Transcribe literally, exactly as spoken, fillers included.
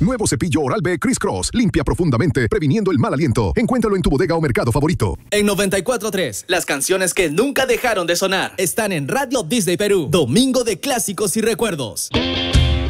Nuevo cepillo Oral-B Criss Cross. Limpia profundamente, previniendo el mal aliento. Encuéntralo en tu bodega o mercado favorito. En noventa y cuatro punto tres, las canciones que nunca dejaron de sonar están en Radio Disney Perú. Domingo de clásicos y recuerdos.